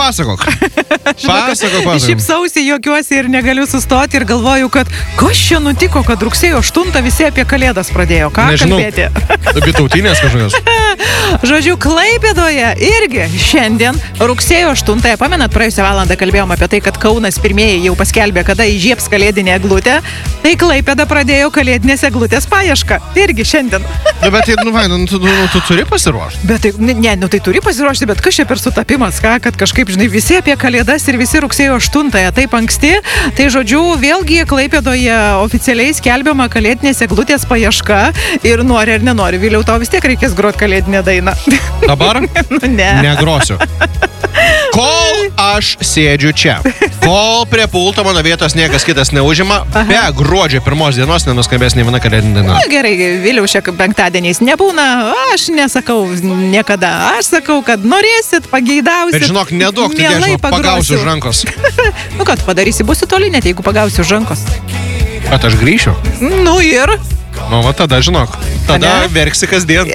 pasakok. Pasakok. Šypsausi, juokiuosi ir negaliu sustoti ir galvoju, kad kas čia nutiko, kad rugsėjo 8 visi apie Kalėdas pradėjo. Ką kalbėti? Bitautinės kažkokios. Žodžiu, Klaipėdoje irgi šiandien rugsėjo 8, pamenat, praėjusią valandą kalbėjom apie tai, kad Kaunas pirmieji jau paskelbė, kada įžiebs kalėdinę eglutę. Tai Klaipėda pradėjo kalėdinės eglutės paiešką. Irgi šiandien. Bet tu turi pasiruošti. Bet tai turi pasiruošti, bet kas čia per sutapimas, kad kažkaip, žinai, visi apie Kalėdas ir visi rugsėjo 8-ąją taip anksti. Tai žodžiu, vėlgi Klaipėdoje oficialiai skelbiama kalėdinės eglutės paieška ir nori ar nenori, vėliau tau vis tiek reikės grot kalėdinę dainą. Dabar? Ne. Negrosiu. Kol aš sėdžiu čia, kol prie pulto mano vietos niekas kitas neužima, be gruodžio 1 dienos nenuskambės nei viena kalėdinė daina. Na gerai, vėliau šiek penktadieniais nebūna, aš nesakau niekada, aš sakau, kad norėsit, pageidausit. Bet žinok, neduok, tai aš pagausiu už rankos. Nu ką tu padarysi, būsi toli net, jeigu pagausiu už rankos. Bet aš grįšiu. Nu ir? Nu, va tada žinok, tada verksi kasdien.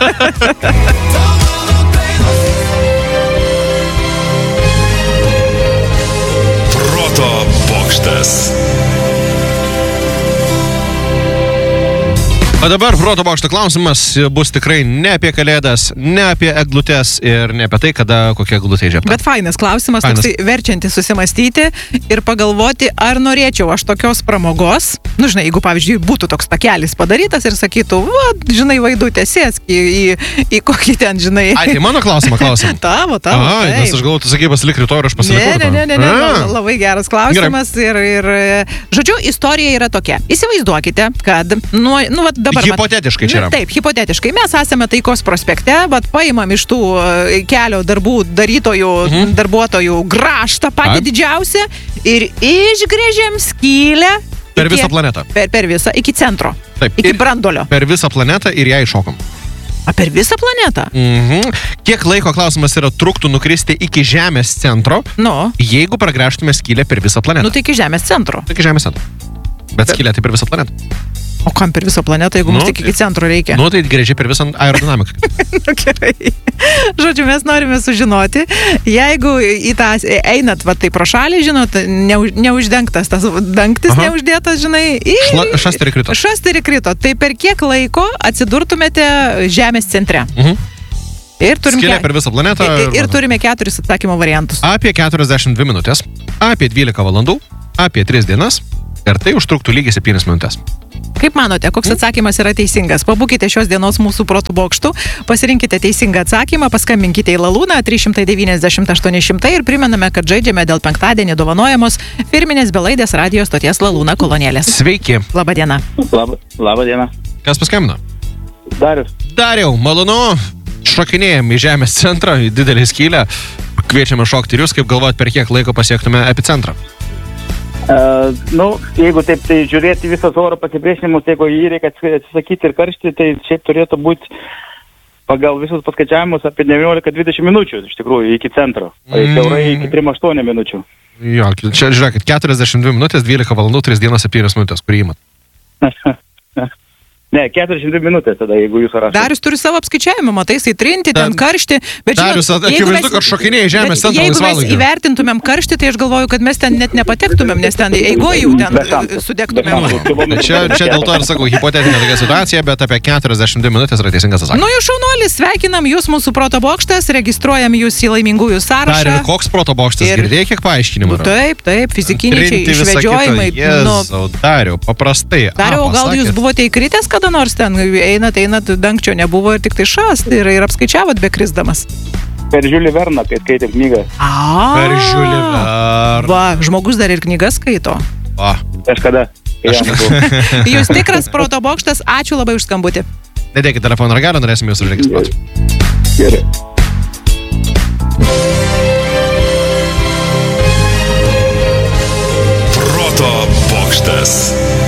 Bokštas. O dabar Proto bokšto klausimas bus tikrai ne apie Kalėdas, ne apie eglutės ir ne apie tai, kada kokia eglutė įžiebta. Bet fainas klausimas, toksai verčiantis susimastyti ir pagalvoti, ar norėčiau aš tokios pramogos. Nu, žinai, jeigu, pavyzdžiui, būtų toks takelis padarytas ir sakytų, va, žinai, Vaidutė, sėsk į kokį ten, žinai. Ai, tai mano klausim. Tavo. Ai, nes aš galvoju, tu sakai, pasilik rytoj ir aš pasilikau. Ne, labai geras klausimas. Ir žodžiu, istorija yra tokia. Įsivaizduokite, kad, hipotetiškai čia yra. Taip, hipotetiškai. Mes esame Taikos prospekte, bet paimam iš tų kelio darbų darytojų, darbuotojų grąžtą patį didžiausią ir išgrėžiam skylę per visą planetą. Per visą, iki centro. Taip. Iki brandolio. Per visą planetą ir ją iššokom. Per visą planetą? Kiek laiko klausimas yra truktų nukristi iki Žemės centro, jeigu pragręžtume skylę per visą planetą? Nu, tai iki Žemės centro. Iki Žemės centro. Bet skylė tai per visą planetą. O kam per visą planetą, jeigu mums tik iki centro reikia? Nu, tai grėžiai per visą aerodinamiką. Gerai. Žodžiu, mes norime sužinoti, jeigu į tą einat, va tai pro šalį, žinot, neuždengtas, tas dangtis neuždėtas, žinai. Šasterį krito. Tai per kiek laiko atsidurtumėte Žemės centre? Ir skylė per visą planetą. Ir turime 4 atsakymo variantus. Apie 42 minutės, apie 12 valandų, apie 3 dienas ir tai užtruktų lygiai 7 minutės. Kaip manote, koks atsakymas yra teisingas? Pabūkite šios dienos mūsų Protų bokštų, pasirinkite teisingą atsakymą, paskambinkite į Lalūną 390 800 ir primename, kad žaidžiame dėl penktadienį dovanojamos firminės belaidės radijo stoties Lalūna kolonėlės. Sveiki. Labadiena. Labadiena. Kas paskambino? Dariau, malonu. Šokinėjom į Žemės centrą, į didelį skylę. Kviečiame šokti ir jūs, kaip galvojat, per kiek laiko pasiektume epicentrą? Jeigu taip tai žiūrėti visas oro pasipriešinimus, jeigu jį reikia atsisakyti ir karšti, tai šiaip turėtų būti pagal visus paskaičiavimus apie 19-20 minučių, iš tikrųjų, iki centro. Siaurai iki 3-8 minučių. Jo, čia žiūrėkit, 42 minutės, 12 valandų, 3 dienas, 7 minutės, kurį įmat? Ne, 42 minutės tada, jeigu jūs rašote. Darius turi savo apskaičiavimą, matai, jisai trinti, ten karšti. Darius, akivaizdu, kad šokinėja į Žemės centrą laisvalaikį. Jeigu mes įvertintumėm karštį, tai aš galvoju, kad mes ten net nepatektumėm, nes ten eigoje jau ten sudegtumėm. Čia dėl to ir sakau, hipotetinė tokia situacija, bet apie 42 minutės yra teisingas atsakymas. Nu, jūs šaunuolis, sveikinam jūs mūsų Proto bokštas, registruojam jūs į laimingųjų sąrašą. Dar ir koks Proto bokštas, girdėjai kiek paaiškinimų? Taip, fizikiniai čia išvedžiojimai. Dariau, paprastai. Dariau, gal jūs buvote įkritęs kada nors ten, einat, dangčio nebuvo ir tik tai šast ir apskaičiavot be krisdamas. Per Žiulį Verną, kai skaitėm knygą. Per Žiulį Verną. Va, žmogus dar ir knygas skaito. Va. Kažkada. Jūs tikras Proto bokštas, ačiū labai už skambutį. Nedėkit telefono ragelio, norėsim jūs užregistruoti. Gerai. Proto bokštas.